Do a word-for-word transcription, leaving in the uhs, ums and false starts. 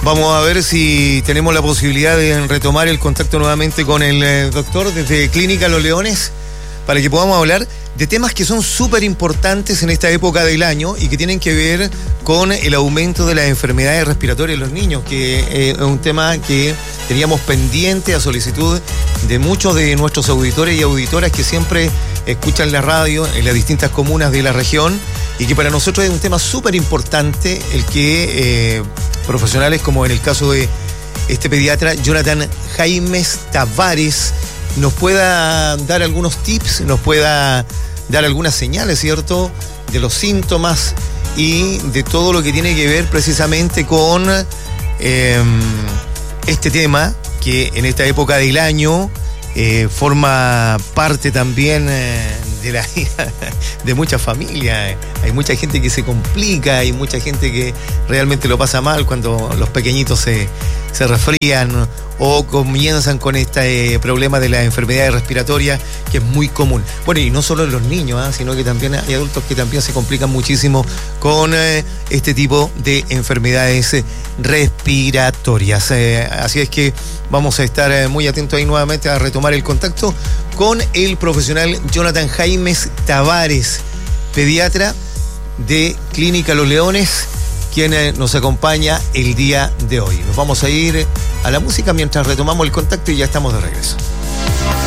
Vamos a ver si tenemos la posibilidad de retomar el contacto nuevamente con el eh, doctor desde Clínica Los Leones para que podamos hablar de temas que son súper importantes en esta época del año y que tienen que ver con el aumento de las enfermedades respiratorias en los niños, que eh, es un tema que teníamos pendiente a solicitud de muchos de nuestros auditores y auditoras que siempre escuchan la radio en las distintas comunas de la región y que para nosotros es un tema súper importante el que eh, profesionales como en el caso de este pediatra Jonathan Jaimes Tavares nos pueda dar algunos tips, nos pueda dar algunas señales, ¿cierto?, de los síntomas y de todo lo que tiene que ver precisamente con eh, este tema que en esta época del año eh, forma parte también eh, de la vida de muchas familias. Hay mucha gente que se complica, hay mucha gente que realmente lo pasa mal cuando los pequeñitos se, se resfrían o comienzan con este eh, problema de las enfermedades respiratorias, que es muy común. Bueno, y no solo en los niños, ¿eh? sino que también hay adultos que también se complican muchísimo con eh, este tipo de enfermedades eh, respiratorias. Eh, así es que vamos a estar eh, muy atentos ahí nuevamente a retomar el contacto con el profesional Jonathan Jaimes Tavares, pediatra de Clínica Los Leones, quien eh, nos acompaña el día de hoy. Nos vamos a ir a la música mientras retomamos el contacto y ya estamos de regreso.